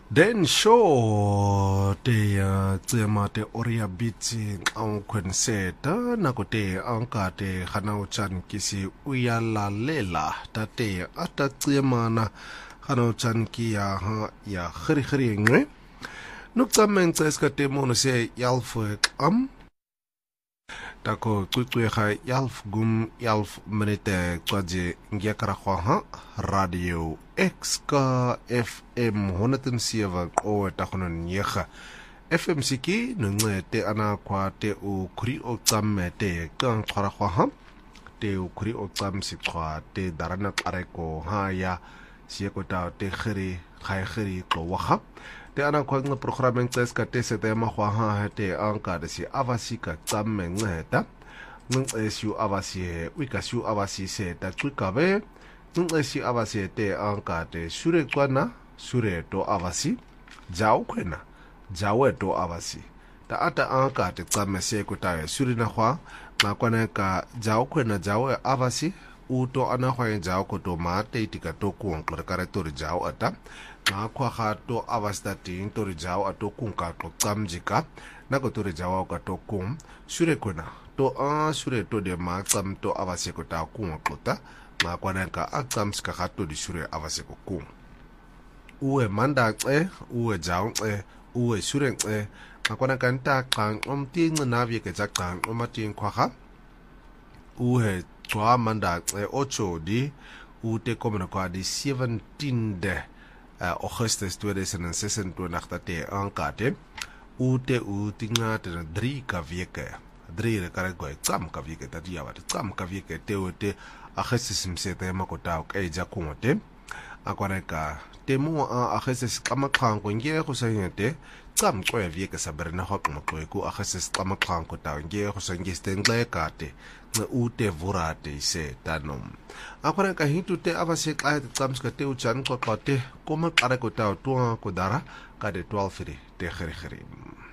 Then show te tsema te oria bitsi ang kwenseta na ko te angka te hanau chan kisi uyala lela ta te ata tsema na hanau chan ki ya khri khri ngwe nuk tsamen tseska te mono se yalfu am tako tsutsuyekha yalf gum yalf minute twaje ngiakara khwa radio xka fm 107 o takhon nyekha fm siki nungete ana kwa te u khuri o tsamme te kang khara khwa te u khuri o tsam si khwa te darana qareko ya sieko ta te khiri khai khiri ko wa te ana kwa ng programming tseska te se te ma khwa te anka de si avasika tsamme ngeta nung esiu avasi wikasiu avasi se ta twikabe nung esi avasi te anka te sure kwana sure to avasi jao kwena jawe to avasi ta ata anka te tsamme se ko ta sure na khwa ma kwana ka jao kwena jawe avasi uto ana khwa jao ko to ma te tika to ku ngor kare to jao ata ma khwa kha to avasta ting to jao ato kunka to tsamjika na ko to jao ka to kum sure kwena to sure to de ma tsam to avase ko ta ku ngota ma kwana ka atsam ska khato di sure avase ko ku uwe manda uwe jao uwe sure ma kwana ka nta qang omti ngna vie ke qang omatin khwa uwe twa manda ocho di ute komena kwa di 17 de Augustus 2026 te ankate ute utinga te 3 ka vieke 3 kare go tsam ka vieke ta dia wa tsam ka vieke te ute Augustus msete makota ke ja kungote akwana ka te mo Augustus kama khango nge go sanyete tsam ko vieke saberna ho mo ku Augustus kama khango ta nge go sangiste ngle kate ute vorate se tanom akwana ka hitu te avase ka tsamska te uchan ko kote koma kare ko ta to ko dara ka de 12 te khiri